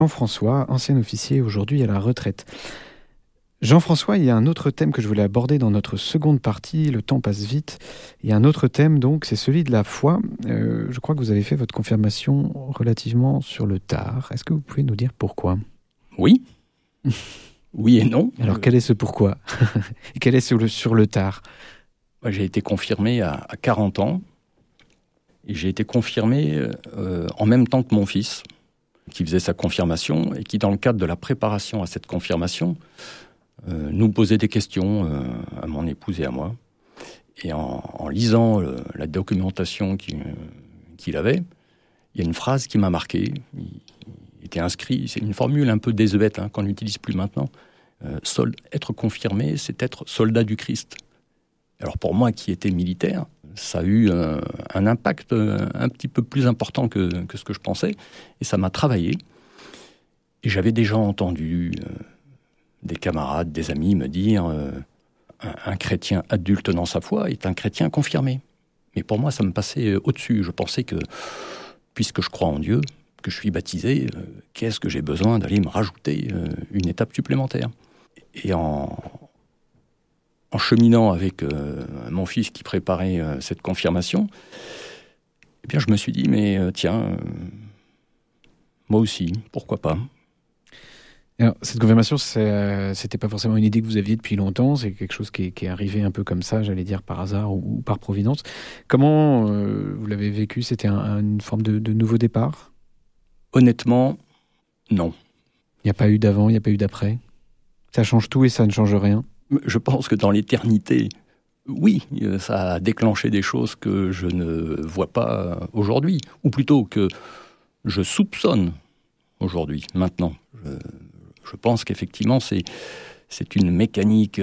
Jean-François, ancien officier, aujourd'hui à la retraite. Jean-François, il y a un autre thème que je voulais aborder dans notre seconde partie. Le temps passe vite. Il y a un autre thème, donc, c'est celui de la foi. Je crois que vous avez fait votre confirmation relativement sur le tard. Est-ce que vous pouvez nous dire pourquoi? Oui, oui et non. Alors, quel est ce pourquoi? Et quel est sur le tard? Moi, j'ai été confirmé à 40 ans. Et j'ai été confirmé en même temps que mon fils, qui faisait sa confirmation et qui, dans le cadre de la préparation à cette confirmation, nous posait des questions à mon épouse et à moi. Et en lisant la documentation qu'il avait, il y a une phrase qui m'a marqué. Il était inscrit, c'est une formule un peu désuète qu'on n'utilise plus maintenant. Être confirmé, c'est être soldat du Christ. Alors pour moi qui étais militaire, ça a eu un impact un petit peu plus important que ce que je pensais. Et ça m'a travaillé. Et j'avais déjà entendu des camarades, des amis me dire un chrétien adulte dans sa foi est un chrétien confirmé. Mais pour moi, ça me passait au-dessus. Je pensais que, puisque je crois en Dieu, que je suis baptisé, qu'est-ce que j'ai besoin d'aller me rajouter une étape supplémentaire? Et en cheminant avec mon fils qui préparait cette confirmation, eh bien, je me suis dit, mais tiens, moi aussi, pourquoi pas? Alors, cette confirmation, c'était pas forcément une idée que vous aviez depuis longtemps, c'est quelque chose qui est arrivé un peu comme ça, j'allais dire par hasard ou par providence. Comment vous l'avez vécu? C'était une forme de nouveau départ? Honnêtement, non. Il n'y a pas eu d'avant, il n'y a pas eu d'après? Ça change tout et ça ne change rien? Je pense que dans l'éternité, oui, ça a déclenché des choses que je ne vois pas aujourd'hui, ou plutôt que je soupçonne aujourd'hui, maintenant. Je pense qu'effectivement, c'est une mécanique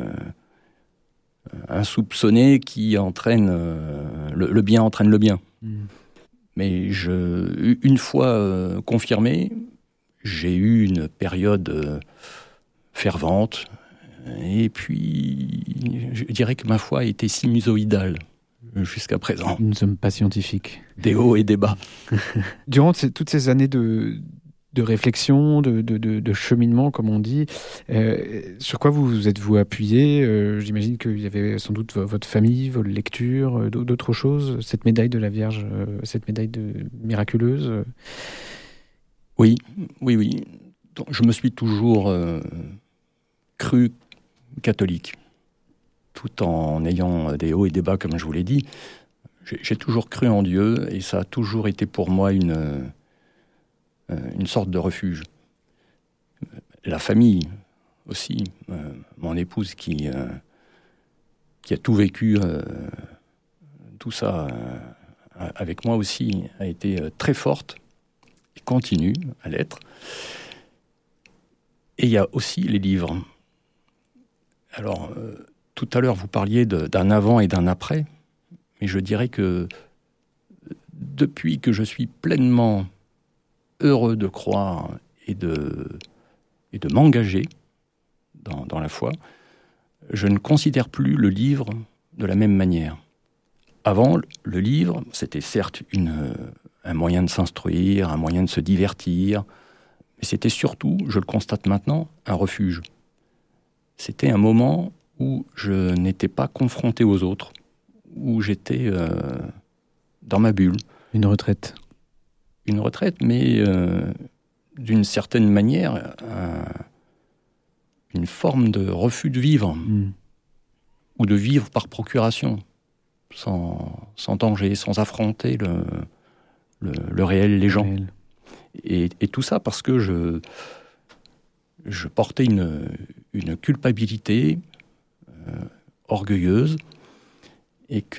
insoupçonnée qui entraîne... le bien entraîne le bien. Mais une fois confirmé, j'ai eu une période fervente. Et puis, je dirais que ma foi a été sinusoïdale jusqu'à présent. Nous ne sommes pas scientifiques. Des hauts et des bas. Durant toutes ces années de réflexion, de cheminement, comme on dit, sur quoi vous êtes-vous appuyé? J'imagine qu'il y avait sans doute votre famille, vos lectures, d'autres choses. Cette médaille de la Vierge, cette médaille miraculeuse. Oui. Donc, je me suis toujours cru catholique, tout en ayant des hauts et des bas, comme je vous l'ai dit. J'ai toujours cru en Dieu et ça a toujours été pour moi une sorte de refuge. La famille aussi, mon épouse qui a tout vécu, tout ça avec moi aussi, a été très forte et continue à l'être. Et il y a aussi les livres. Alors, tout à l'heure, vous parliez d'un avant et d'un après, mais je dirais que depuis que je suis pleinement heureux de croire et de m'engager dans la foi, je ne considère plus le livre de la même manière. Avant, le livre, c'était certes un moyen de s'instruire, un moyen de se divertir, mais c'était surtout, je le constate maintenant, un refuge. C'était un moment où je n'étais pas confronté aux autres, où j'étais dans ma bulle. Une retraite. Une retraite, mais d'une certaine manière, une forme de refus de vivre, ou de vivre par procuration, sans danger, sans affronter le réel, les gens. Et tout ça parce que je portais une culpabilité orgueilleuse, et que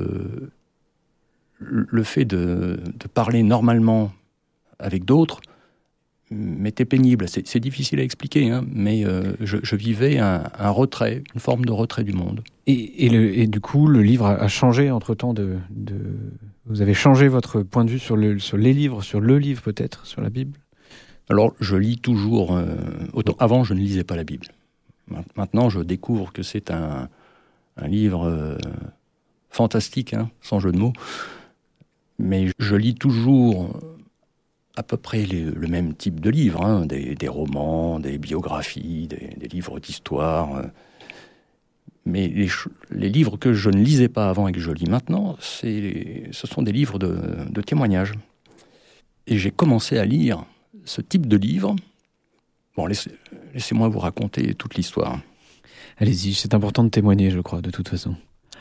le fait de parler normalement avec d'autres m'était pénible. C'est difficile à expliquer, mais je vivais un retrait, une forme de retrait du monde. Et du coup, le livre a changé entre-temps Vous avez changé votre point de vue sur les livres, sur le livre peut-être, sur la Bible? Alors, je lis toujours... Avant, je ne lisais pas la Bible. Maintenant, je découvre que c'est un livre fantastique, sans jeu de mots. Mais je lis toujours à peu près le même type de livres, hein, des romans, des biographies, des livres d'histoire. Mais les livres que je ne lisais pas avant et que je lis maintenant, ce sont des livres de témoignages. Et j'ai commencé à lire ce type de livre. Bon, laissez-moi vous raconter toute l'histoire. Allez-y, c'est important de témoigner, je crois, de toute façon.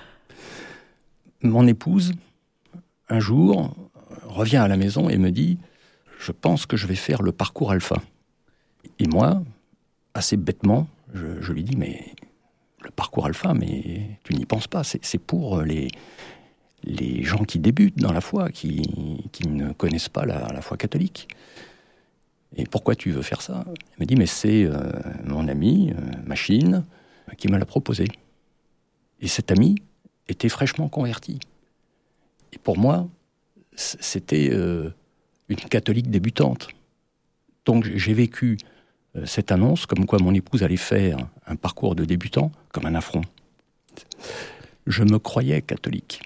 Mon épouse, un jour, revient à la maison et me dit « Je pense que je vais faire le parcours alpha ». Et moi, assez bêtement, je lui dis « Mais le parcours alpha, mais tu n'y penses pas, c'est pour les gens qui débutent dans la foi, qui ne connaissent pas la foi catholique. Et pourquoi tu veux faire ça ?» Elle me dit « Mais c'est mon ami, Machine, qui me l'a proposé. » Et cet ami était fraîchement converti. Et pour moi, c'était une catholique débutante. Donc j'ai vécu cette annonce comme quoi mon épouse allait faire un parcours de débutant comme un affront. Je me croyais catholique.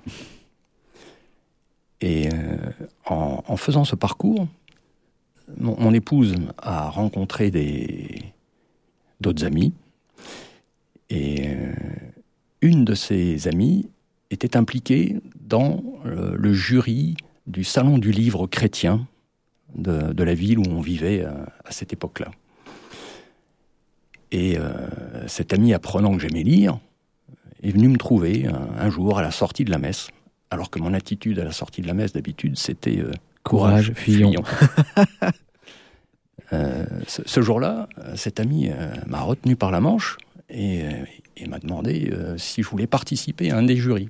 Et en faisant ce parcours, mon épouse a rencontré d'autres amis. Et une de ces amies était impliquée dans le jury du Salon du livre chrétien de la ville où on vivait à cette époque-là. Et cette amie, apprenant que j'aimais lire, est venue me trouver un jour à la sortie de la messe, alors que mon attitude à la sortie de la messe, d'habitude, c'était courage, fuyons. Ce jour-là, cette amie m'a retenu par la manche et m'a demandé si je voulais participer à un des jurys.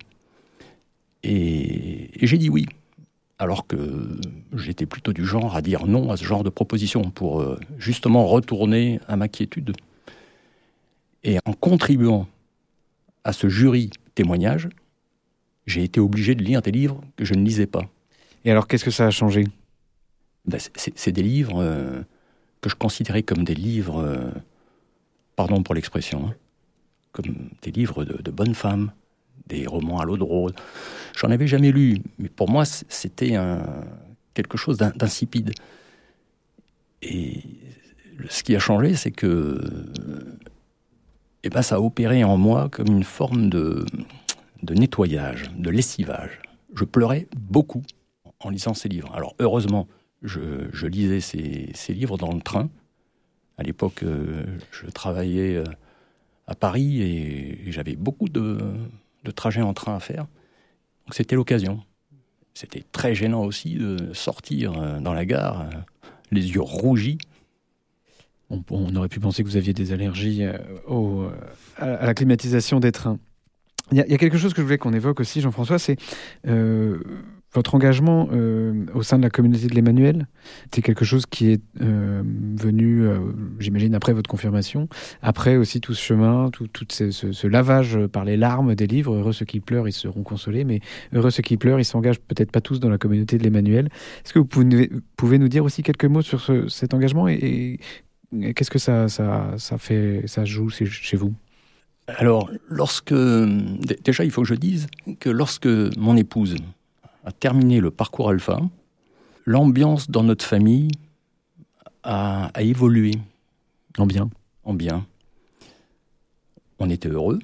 Et j'ai dit oui, alors que j'étais plutôt du genre à dire non à ce genre de proposition pour justement retourner à ma quiétude. Et en contribuant à ce jury témoignage, j'ai été obligé de lire des livres que je ne lisais pas. Et alors, qu'est-ce que ça a changé ? C'est des livres que je considérais comme des livres, pardon pour l'expression, hein, comme des livres de bonnes femmes, des romans à l'eau de rose. J'en avais jamais lu, mais pour moi, c'était quelque chose d'insipide. Et ce qui a changé, c'est que ça a opéré en moi comme une forme de nettoyage, de lessivage. Je pleurais beaucoup en lisant ces livres. Alors, heureusement, je lisais ces livres dans le train. À l'époque, je travaillais à Paris et j'avais beaucoup de trajets en train à faire. Donc c'était l'occasion. C'était très gênant aussi de sortir dans la gare, les yeux rougis. On aurait pu penser que vous aviez des allergies à la climatisation des trains. Il y a quelque chose que je voulais qu'on évoque aussi, Jean-François, c'est votre engagement au sein de la communauté de l'Emmanuel. C'est quelque chose qui est venu, j'imagine, après votre confirmation, après aussi tout ce chemin, tout ce lavage par les larmes des livres. Heureux ceux qui pleurent, ils seront consolés, mais heureux ceux qui pleurent, ils s'engagent peut-être pas tous dans la communauté de l'Emmanuel. Est-ce que vous pouvez nous dire aussi quelques mots sur cet engagement et qu'est-ce que ça fait, ça joue chez vous ? Alors, déjà, il faut que je dise que lorsque mon épouse a terminé le parcours alpha, l'ambiance dans notre famille a évolué. En bien. En bien. On était heureux.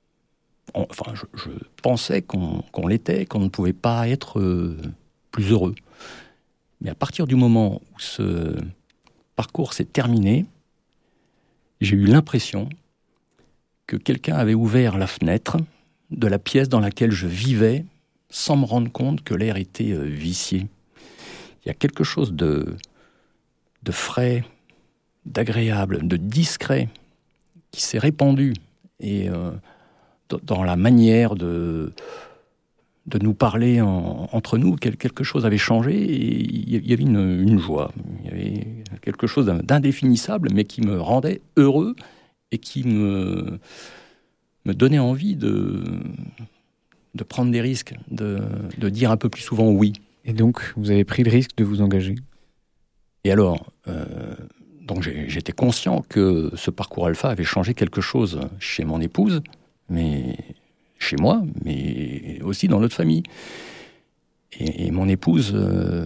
Je pensais qu'on l'était, qu'on ne pouvait pas être plus heureux. Mais à partir du moment où ce parcours s'est terminé, j'ai eu l'impression que quelqu'un avait ouvert la fenêtre de la pièce dans laquelle je vivais sans me rendre compte que l'air était vicié. Il y a quelque chose de frais, d'agréable, de discret qui s'est répandu et dans la manière de nous parler entre nous, quelque chose avait changé et il y avait une joie. Il y avait quelque chose d'indéfinissable mais qui me rendait heureux et qui me donnait envie de prendre des risques, de dire un peu plus souvent oui. Et donc, vous avez pris le risque de vous engager. Et alors, donc j'étais conscient que ce parcours alpha avait changé quelque chose chez mon épouse, mais chez moi, mais aussi dans notre famille. Et mon épouse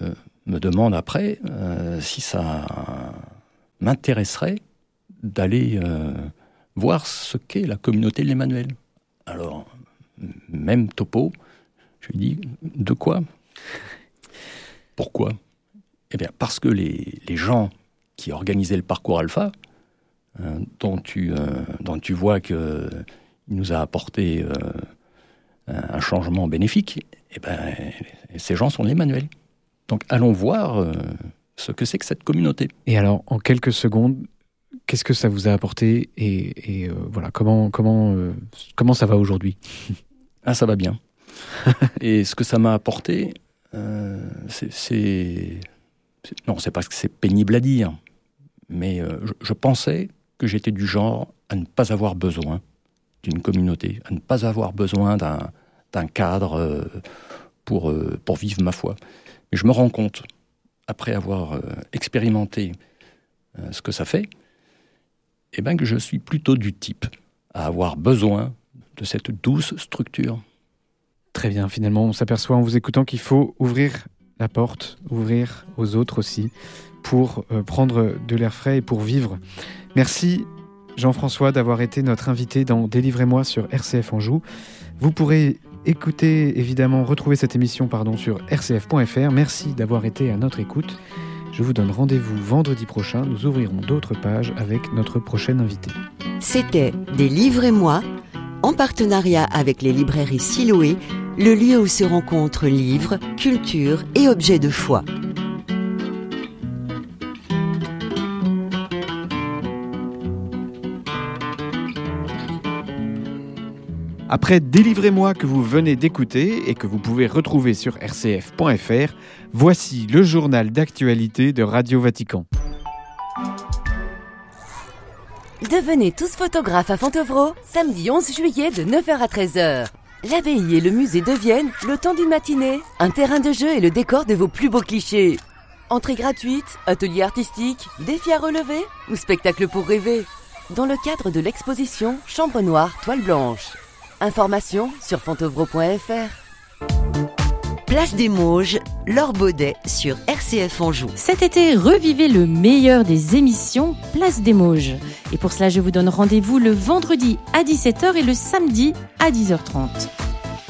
me demande après si ça m'intéresserait d'aller voir ce qu'est la communauté de l'Emmanuel. Alors, même topo, je lui dis, de quoi ? Pourquoi ? Eh bien, parce que les gens qui organisaient le parcours Alpha, dont tu vois qu'il nous a apporté un changement bénéfique, eh ben, ces gens sont l'Emmanuel. Donc allons voir ce que c'est que cette communauté. Et alors, en quelques secondes, qu'est-ce que ça vous a apporté et voilà, comment ça va aujourd'hui ? Ah, ça va bien. Et ce que ça m'a apporté, non, c'est parce que c'est pénible à dire, mais je pensais que j'étais du genre à ne pas avoir besoin d'une communauté, à ne pas avoir besoin d'un cadre pour vivre ma foi. Mais je me rends compte, après avoir expérimenté ce que ça fait, eh ben que je suis plutôt du type à avoir besoin de cette douce structure. Très bien, finalement, on s'aperçoit en vous écoutant qu'il faut ouvrir la porte, ouvrir aux autres aussi, pour prendre de l'air frais et pour vivre. Merci Jean-François d'avoir été notre invité dans Délivrez-moi sur RCF Anjou. Vous pourrez retrouver cette émission sur rcf.fr. Merci d'avoir été à notre écoute. Je vous donne rendez-vous vendredi prochain. Nous ouvrirons d'autres pages avec notre prochain invité. C'était Délivrez-moi, en partenariat avec les librairies Siloé, le lieu où se rencontrent livres, culture et objets de foi. Après Délivrez-moi que vous venez d'écouter et que vous pouvez retrouver sur rcf.fr, voici le journal d'actualité de Radio Vatican. Devenez tous photographes à Fontevraud, samedi 11 juillet de 9h à 13h. L'abbaye et le musée deviennent, le temps d'une matinée, un terrain de jeu et le décor de vos plus beaux clichés. Entrée gratuite, atelier artistique, défi à relever ou spectacle pour rêver. Dans le cadre de l'exposition Chambre noire, toile blanche. Informations sur fontevraud.fr. Place des Mauges, Laure Baudet sur RCF Anjou. Cet été, revivez le meilleur des émissions Place des Mauges. Et pour cela, je vous donne rendez-vous le vendredi à 17h et le samedi à 10h30.